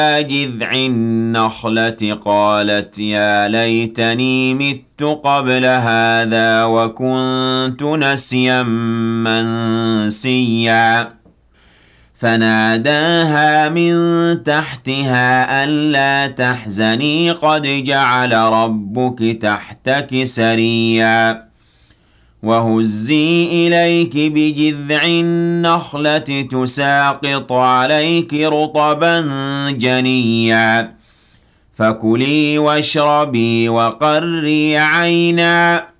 جذع النخلة قالت يا ليتني مت قبل هذا وكنت نسيا منسيا فناداها من تحتها ألا تحزني قد جعل ربك تحتك سريا وهزي إليك بجذع النخلة تساقط عليك رطبا جنيا فكلي واشربي وقري عينا